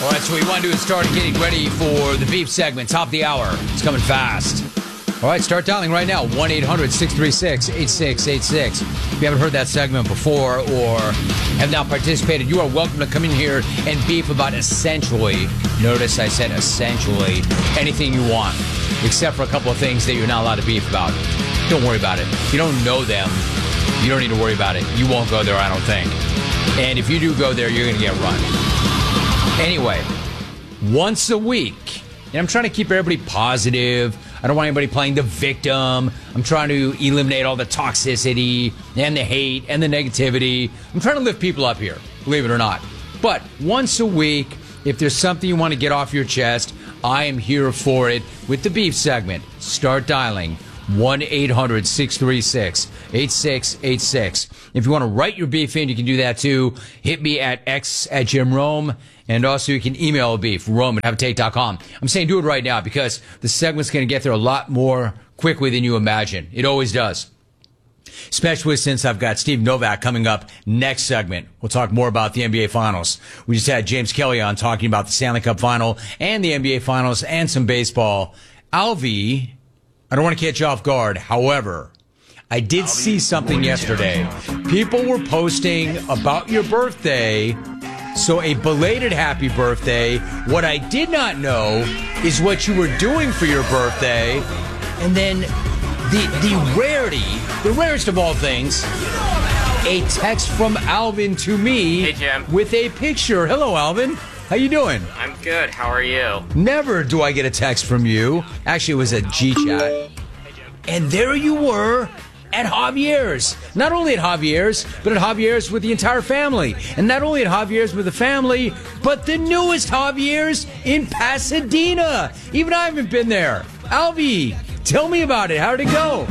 All right, so what we want to do is start getting ready for the beef segment. Top of the hour. It's coming fast. All right, start dialing right now. 1-800-636-8686. If you haven't heard that segment before or have not participated, you are welcome to come in here and beef about essentially, notice I said essentially, anything you want, except for a couple of things that you're not allowed to beef about. Don't worry about it. If you don't know them, you don't need to worry about it. You won't go there, I don't think. And if you do go there, you're going to get run. Anyway, once a week, and I'm trying to keep everybody positive. I don't want anybody playing the victim. I'm trying to eliminate all the toxicity and the hate and the negativity. I'm trying to lift people up here, believe it or not. But once a week, if there's something you want to get off your chest, I am here for it with the beef segment. Start dialing 1-800-636-8686. If you want to write your beef in, you can do that too. Hit me at x@JimRome. And also, you can email beef, rome@haveatake.com. I'm saying do it right now because the segment's going to get there a lot more quickly than you imagine. It always does. Especially since I've got Steve Novak coming up next segment. We'll talk more about the NBA Finals. We just had James Kelly on talking about the Stanley Cup Final and the NBA Finals and some baseball. Alvy, I don't want to catch you off guard. However, I did see something yesterday. People were posting about your birthday. So a belated happy birthday. What I did not know is what you were doing for your birthday. And then the rarest of all things, a text from Alvin to me. Hey, Jim. With a picture. Hello, Alvin. How you doing? I'm good. How are you? Never do I get a text from you. Actually, it was a G-chat. And there you were. At Javier's. Not only at Javier's, but at Javier's with the entire family. And not only at Javier's with the family, but the newest Javier's in Pasadena. Even I haven't been there. Alvy, tell me about it. How did it go?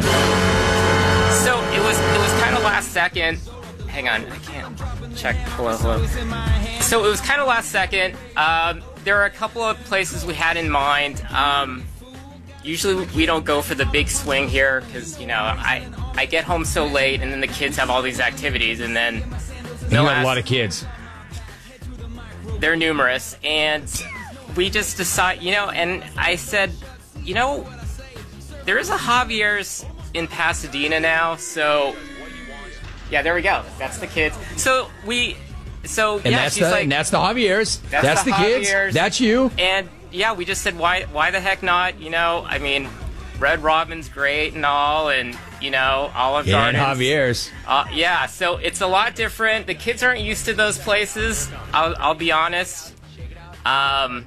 So it was kind of last second. Hang on, I can't check. Hello. So it was kind of last second. There are a couple of places we had in mind. Usually we don't go for the big swing here because, you know, I get home so late and then the kids have all these activities and then... You have a lot of kids. They're numerous. And we just decide, you know, and I said, you know, there is a Javier's in Pasadena now, so... Yeah, there we go. That's the kids. So and yeah, she's like... And that's the Javier's. That's the kids. Javier's. That's you. And... yeah, we just said, why the heck not? You know, I mean, Red Robin's great and all, and, you know, Olive Garden. And Javier's. Yeah, so it's a lot different. The kids aren't used to those places, I'll be honest. I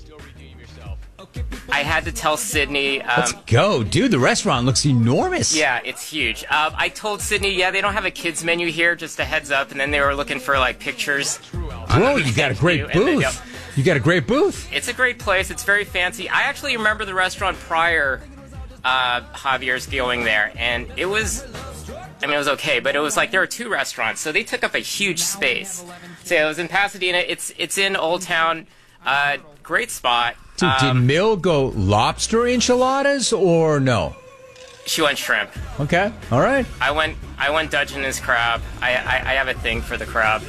had to tell Sydney. Let's go. Dude, the restaurant looks enormous. Yeah, it's huge. I told Sydney, yeah, they don't have a kids menu here, just a heads up, and then they were looking for, like, pictures. Bro, you got a great booth. You got a great booth. It's a great place. It's very fancy. I actually remember the restaurant prior Javier's going there, and it was okay, but it was like there were two restaurants, so they took up a huge space. So it was in Pasadena. It's in Old Town. Great spot. Dude, did Mill go lobster enchiladas or no? She went shrimp. Okay, all right. I went Dutchess crab. I have a thing for the crab.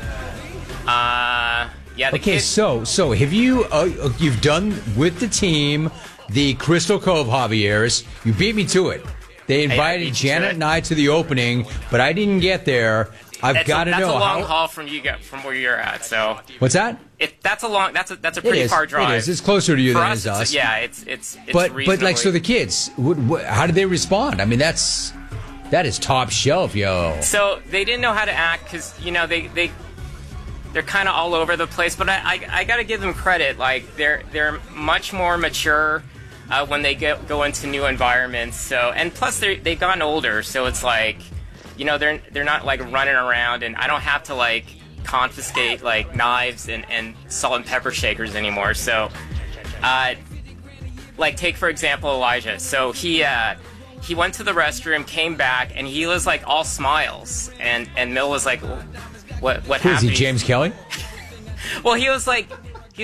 Yeah. Okay, so have you you've done with the team the Crystal Cove Javier's? You beat me to it. They invited Janet and I to the opening, but I didn't get there. I've got to know. That's a long haul from where you're at. So what's that? That's a pretty far drive. It is. It's closer to you than it is us. Yeah, it's but like, so the kids, how did they respond? I mean, that is top shelf, yo. So they didn't know how to act because, you know, they're kind of all over the place, but I got to give them credit. Like they're much more mature when they go into new environments. So, and plus they've gotten older, so it's like, you know, they're not like running around, and I don't have to like confiscate like knives and salt and pepper shakers anymore. So, like take for example Elijah. So he went to the restroom, came back, and he was like all smiles, and Mill was like, What happened? Is he James Kelly? Well, he was like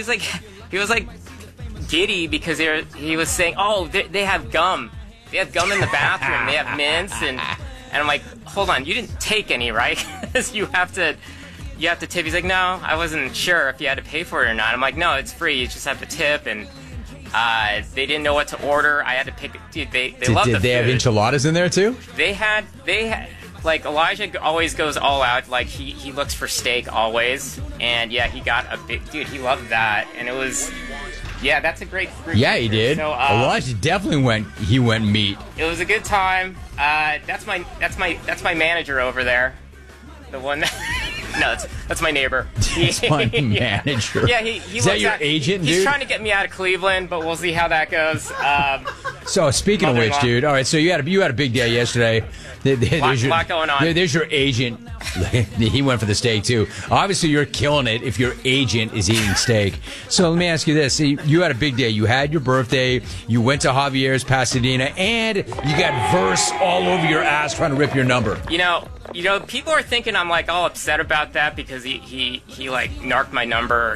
giddy because he was saying, oh, they have gum. They have gum in the bathroom. They have mints, and I'm like, hold on, you didn't take any, right? Because you have to you have to tip. He's like, no, I wasn't sure if you had to pay for it or not. I'm like, no, it's free. You just have to tip. And they didn't know what to order. I had to pick. Dude, they love the food. Did they have enchiladas in there too? They had like Elijah always goes all out. Like he looks for steak always. And yeah, he got a big, dude, he loved that. And it was, yeah, that's a great fruit. Yeah, he did. So, Elijah definitely went meat. It was a good time. That's my manager over there. The one that, no, that's my neighbor. That's my manager. Yeah, he is that your agent, dude? He's trying to get me out of Cleveland, but we'll see how that goes. So speaking of which, dude, all right, so you had a big day yesterday. Lot going on. There's your agent. He went for the steak too. Obviously, you're killing it if your agent is eating steak. So let me ask you this: you had a big day. You had your birthday. You went to Javier's Pasadena, and you got verse all over your ass trying to rip your number. You know, people are thinking I'm like all upset about that because he like narked my number.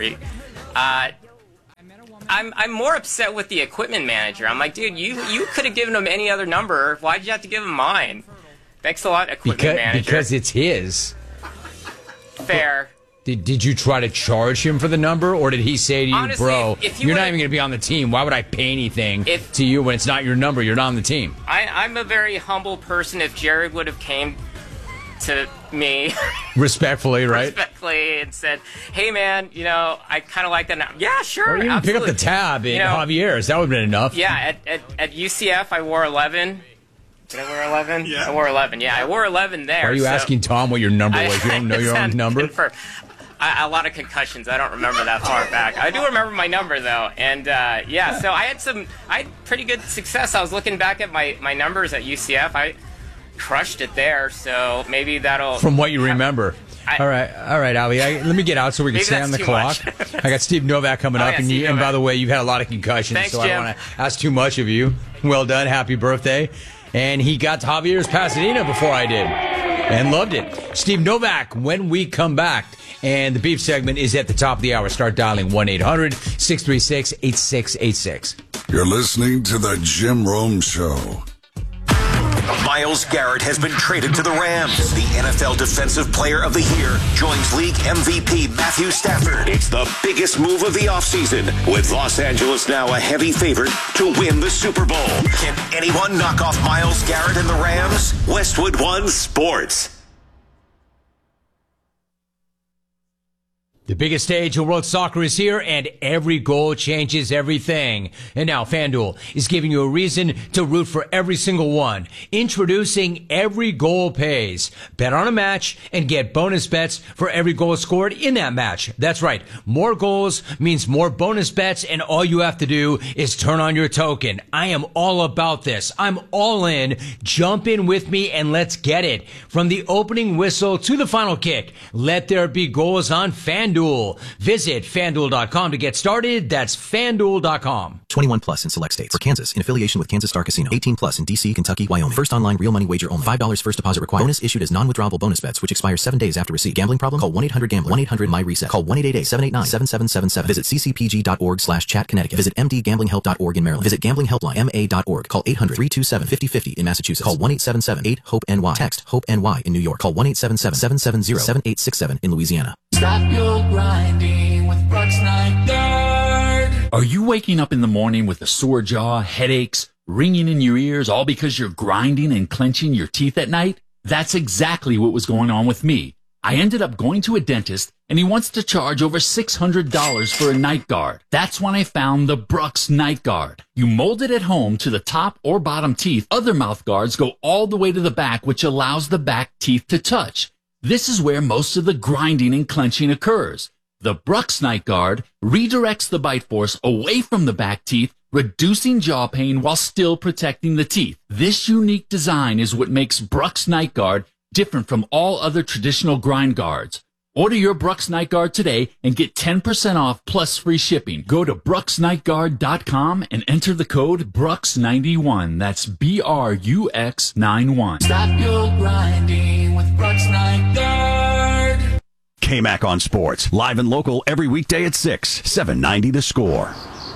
I'm more upset with the equipment manager. I'm like, dude, you could have given him any other number. Why did you have to give him mine? Thanks a lot, equipment manager. Because it's his. Fair. Did you try to charge him for the number, or did he say to you, honestly, bro, you're not even going to be on the team. Why would I pay anything to you when it's not your number? You're not on the team. I'm a very humble person. If Jared would have came to me respectfully, right? Respectfully, and said, "Hey, man, I kind of like that." Now. Yeah, sure. Or even pick up the tab in Javier's. That would have been enough. Yeah, at UCF, I wore 11. Did I wear 11? Yeah. I wore 11. Yeah, I wore 11 there. Why are you asking Tom what your number was? You don't know your own number? A lot of concussions. I don't remember that far back. I do remember my number, though. And, so I had pretty good success. I was looking back at my numbers at UCF. I crushed it there, so maybe that'll... From what you remember. All right, Ali. Let me get out so we can stay on the clock. I got Steve Novak coming up, and by the way, you've had a lot of concussions, Thanks, so Jim. I don't want to ask too much of you. Well done. Happy birthday. And he got to Javier's Pasadena before I did, and loved it. Steve Novak, when we come back, and the beef segment is at the top of the hour. Start dialing 1-800-636-8686. You're listening to the Jim Rome Show. Myles Garrett has been traded to the Rams. The NFL Defensive Player of the Year joins league MVP Matthew Stafford. It's the biggest move of the offseason, with Los Angeles now a heavy favorite to win the Super Bowl. Can anyone knock off Myles Garrett and the Rams? Westwood One Sports. The biggest stage in world soccer is here, and every goal changes everything. And now FanDuel is giving you a reason to root for every single one. Introducing Every Goal Pays. Bet on a match and get bonus bets for every goal scored in that match. That's right. More goals means more bonus bets, and all you have to do is turn on your token. I am all about this. I'm all in. Jump in with me and let's get it. From the opening whistle to the final kick, let there be goals on FanDuel. Visit FanDuel.com to get started. That's FanDuel.com. 21 plus in select states. For Kansas, in affiliation with Kansas Star Casino. 18 plus in D.C., Kentucky, Wyoming. First online real money wager only. $5 first deposit required. Bonus issued as non-withdrawable bonus bets, which expire 7 days after receipt. Gambling problem? Call 1-800-GAMBLER. 1-800-MY-RESET. Call 1-888-789-7777. Visit ccpg.org/chat Connecticut. Visit mdgamblinghelp.org in Maryland. Visit gamblinghelpline.ma.org. Call 800-327-5050 in Massachusetts. Call 1-877-8-HOPE-NY. Text HOPE-NY in New York. Call 1-877-770-7867 in Louisiana. Stop your grinding with Brooks Night Guard. Are you waking up in the morning with a sore jaw, headaches, ringing in your ears, all because you're grinding and clenching your teeth at night? That's exactly what was going on with me. I ended up going to a dentist, and he wants to charge over $600 for a night guard. That's when I found the Brooks Night Guard. You mold it at home to the top or bottom teeth. Other mouth guards go all the way to the back, which allows the back teeth to touch. This is where most of the grinding and clenching occurs. The Brooks Night Guard redirects the bite force away from the back teeth, reducing jaw pain while still protecting the teeth. This unique design is what makes Brooks Night Guard different from all other traditional grind guards. Order your Brooks Night Guard today and get 10% off plus free shipping. Go to brooksnightguard.com and enter the code BROOKS91. That's BRUX91. Stop your grinding with Brooks Night Guard. KMAC on Sports, live and local every weekday at 6, 790 The Score.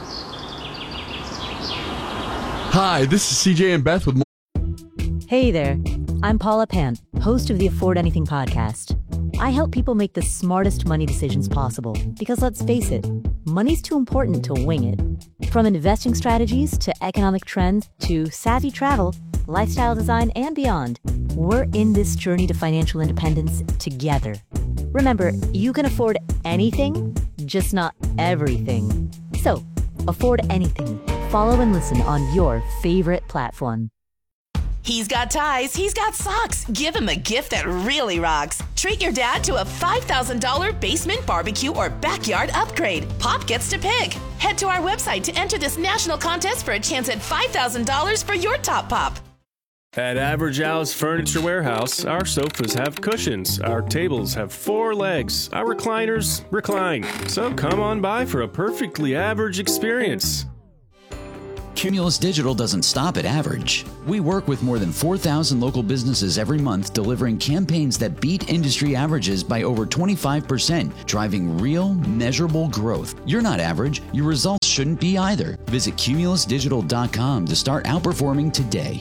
Hi, this is CJ and Beth with... Hey there, I'm Paula Pant, host of the Afford Anything podcast. I help people make the smartest money decisions possible because, let's face it, money's too important to wing it. From investing strategies to economic trends to savvy travel, lifestyle design, and beyond, we're in this journey to financial independence together. Remember, you can afford anything, just not everything. So, afford anything. Follow and listen on your favorite platform. He's got ties, he's got socks. Give him a gift that really rocks. Treat your dad to a $5,000 basement barbecue or backyard upgrade. Pop gets to pick. Head to our website to enter this national contest for a chance at $5,000 for your top pop. At Average Al's Furniture Warehouse, our sofas have cushions, our tables have 4 legs, our recliners recline. So come on by for a perfectly average experience. Cumulus Digital doesn't stop at average. We work with more than 4,000 local businesses every month, delivering campaigns that beat industry averages by over 25%, driving real, measurable growth. You're not average. Your results shouldn't be either. Visit cumulusdigital.com to start outperforming today.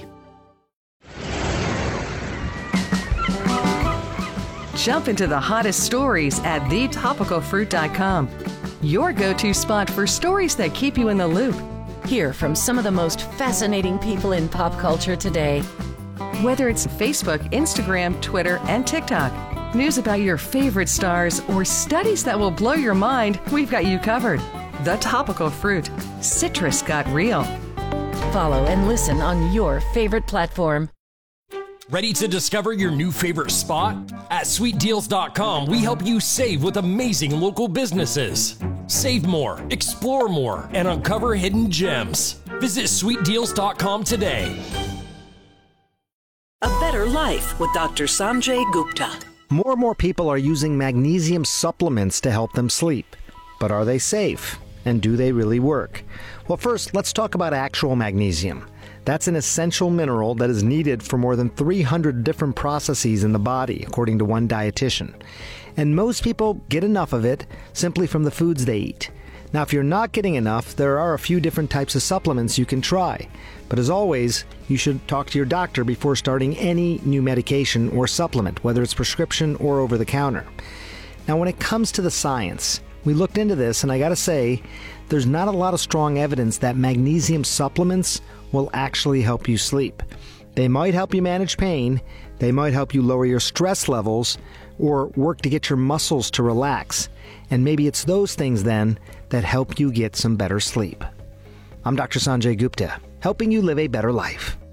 Jump into the hottest stories at thetopicalfruit.com. Your go-to spot for stories that keep you in the loop. Hear from some of the most fascinating people in pop culture today. Whether it's Facebook, Instagram, Twitter, and TikTok, news about your favorite stars, or studies that will blow your mind, we've got you covered. The Topical Fruit. Citrus got real. Follow and listen on your favorite platform. Ready to discover your new favorite spot? At sweetdeals.com, we help you save with amazing local businesses. Save more, explore more, and uncover hidden gems. Visit sweetdeals.com today. A Better Life with Dr. Sanjay Gupta. More and more people are using magnesium supplements to help them sleep. But are they safe? And do they really work? Well, first, let's talk about actual magnesium. That's an essential mineral that is needed for more than 300 different processes in the body, according to one dietitian. And most people get enough of it simply from the foods they eat. Now, if you're not getting enough, there are a few different types of supplements you can try. But as always, you should talk to your doctor before starting any new medication or supplement, whether it's prescription or over the counter. Now, when it comes to the science, we looked into this, and I gotta say, there's not a lot of strong evidence that magnesium supplements will actually help you sleep. They might help you manage pain, they might help you lower your stress levels, or work to get your muscles to relax. And maybe it's those things then that help you get some better sleep. I'm Dr. Sanjay Gupta, helping you live a better life.